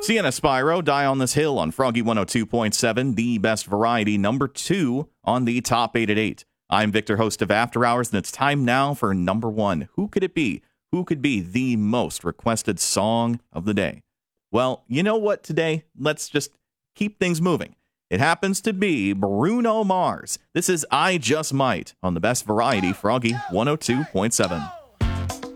Sienna Spyro, Die on This Hill on Froggy 102.7, the best variety, number 2 on the top 8 at 8. I'm Victor, host of After Hours, and it's time now for number 1. Who could it be? Who could be the most requested song of the day? Well, you know what today? Let's just keep things moving. It happens to be Bruno Mars. This is I Just Might on the best variety, Froggy 102.7.